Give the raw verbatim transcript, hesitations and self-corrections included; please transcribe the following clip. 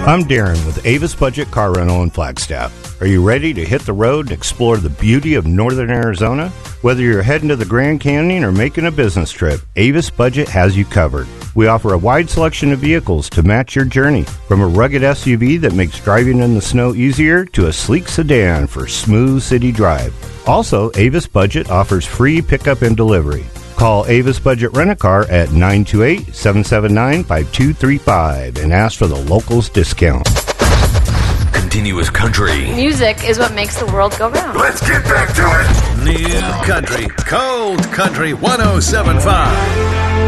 I'm Darren with Avis Budget Car Rental in Flagstaff. Are you ready to hit the road and explore the beauty of northern Arizona? Whether you're heading to the Grand Canyon or making a business trip, Avis Budget has you covered. We offer a wide selection of vehicles to match your journey, from a rugged S U V that makes driving in the snow easier to a sleek sedan for smooth city drive. Also, Avis Budget offers free pickup and delivery. Call Avis Budget Rent-A-Car at nine two eight, seven seven nine, five two three five and ask for the locals discount. Continuous country. Music is what makes the world go round. Let's get back to it. New Country, Cold Country one oh seven point five.